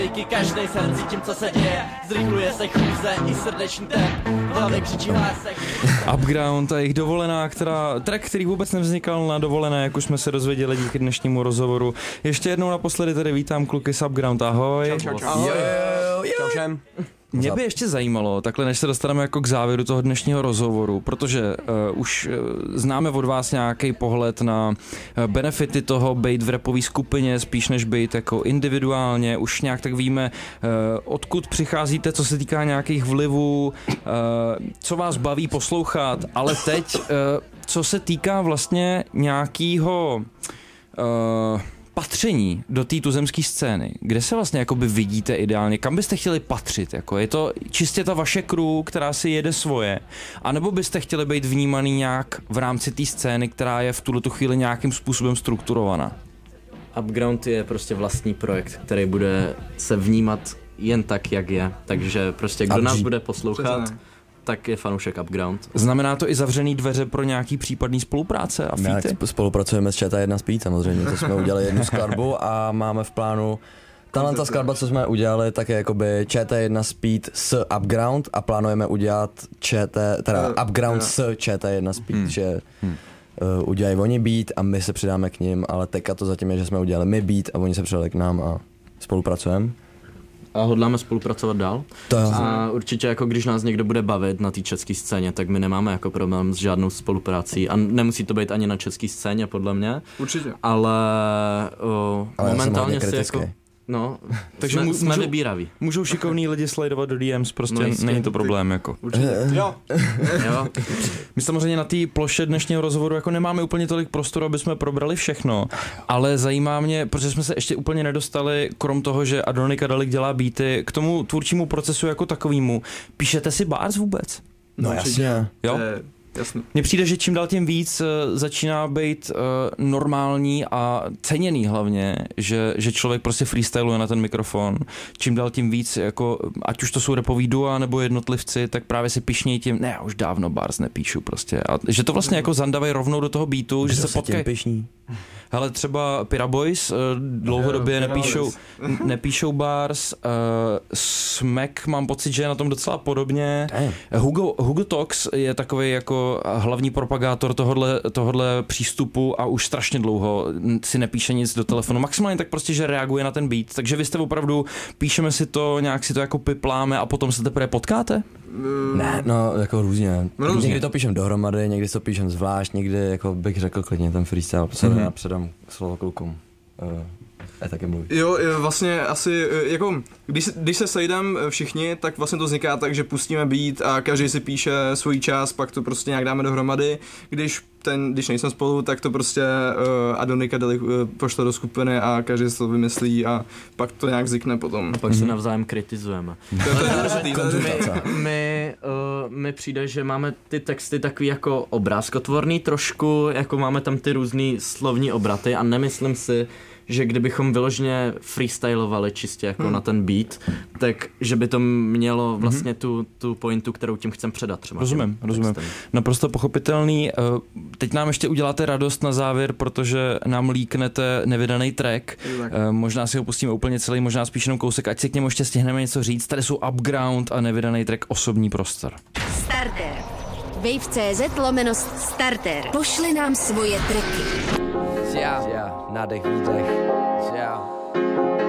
Každej se cítím, co se děje, zrychluje se chůze i srdeční temp, v hlavě křičí hlásek. Upground a jejich dovolená, track, který vůbec nevznikal na dovolené, jak už jsme se dozvěděli díky dnešnímu rozhovoru. Ještě jednou naposledy tady vítám kluky z Upground, ahoj. Čau. Čau všem. Mě by ještě zajímalo, takhle než se dostaneme jako k závěru toho dnešního rozhovoru, protože už známe od vás nějaký pohled na benefity toho být v rapové skupině, spíš než být jako individuálně, už nějak tak víme, odkud přicházíte, co se týká nějakých vlivů, co vás baví poslouchat, ale teď, co se týká vlastně nějakého patření do té tuzemské scény, kde se vlastně jakoby vidíte ideálně, kam byste chtěli patřit, jako je to čistě ta vaše crew, která si jede svoje, anebo byste chtěli být vnímaný nějak v rámci té scény, která je v tuto chvíli nějakým způsobem strukturovaná? Upground je prostě vlastní projekt, který bude se vnímat jen tak, jak je, takže prostě kdo nás bude poslouchat, tak je fanoušek Upground. Znamená to i zavřený dveře pro nějaký případný spolupráce a featy? Spolupracujeme s ČT1 Speed samozřejmě, to jsme udělali jednu skladbu a máme v plánu ta skladba, co jsme udělali, tak je jakoby ČT1 Speed s Upground a plánujeme udělat Upground s ČT1 Speed, že udělají oni beat a my se přidáme k nim, ale teďka to zatím je, že jsme udělali my beat a oni se přidali k nám a spolupracujeme. A hodláme spolupracovat dál. A určitě jako když nás někdo bude bavit na té české scéně, tak my nemáme jako problém s žádnou spoluprací. A nemusí to být ani na české scéně, podle mě. Určitě. Ale momentálně si jako... No, takže jsme vybíraví. Můžou šikovní lidi sledovat do DMs, prostě není to problém, jako. Jo. My samozřejmě na té ploše dnešního rozhovoru jako nemáme úplně tolik prostoru, aby jsme probrali všechno, ale zajímá mě, protože jsme se ještě úplně nedostali, krom toho, že Adonika Dalik dělá beaty, k tomu tvůrčímu procesu jako takovému. Píšete si bars vůbec? No jasně. Jo? Jasně. Mně přijde, že čím dál tím víc začíná být normální a ceněný hlavně, že člověk prostě freestyluje na ten mikrofon. Čím dál tím víc, jako, ať už to jsou rapový dua nebo jednotlivci, tak právě si pišnějí tím, ne, já už dávno bars nepíšu prostě. A že to vlastně jako zandávají rovnou do toho beatu, že se potkají. Hele, třeba Pira Boys dlouhodobě nepíšou bars, Smack mám pocit, že je na tom docela podobně. Hugo Tox je takový jako hlavní propagátor tohodle přístupu a už strašně dlouho si nepíše nic do telefonu. Maximálně tak prostě, že reaguje na ten beat. Takže vy jste opravdu, píšeme si to, nějak si to jako pipláme a potom se teprve potkáte? Ne, no jako různě. Někdy to píšem dohromady, někdy to píšem zvlášť, někdy jako bych řekl klidně ten freestyle, já předám slovo klukům. Taky mluví. Jo, vlastně asi, jako, když se sejdem všichni, tak vlastně to vzniká tak, že pustíme beat a každý si píše svůj čas, pak to prostě nějak dáme dohromady. Když nejsme spolu, tak to prostě Adonika Dalik pošle do skupiny a každý si to vymyslí a pak to nějak vznikne potom. A pak se navzájem kritizujeme. My přijde, že máme ty texty takový jako obrázkotvorný trošku, jako máme tam ty různý slovní obraty a nemyslím si, že kdybychom vyloženě freestylovali čistě jako na ten beat, tak že by to mělo vlastně tu pointu, kterou tím chcem předat třeba. Rozumím. Naprosto pochopitelný. Teď nám ještě uděláte radost na závěr, protože nám líknete nevydaný track. Možná si ho pustíme úplně celý, možná spíš jenom kousek, ať si k němu ještě stihneme něco říct. Tady jsou Upground a nevydaný track Osobní prostor. Starter. Wave.cz/starter. Pošli nám svoje tracky. Nádech, výdech.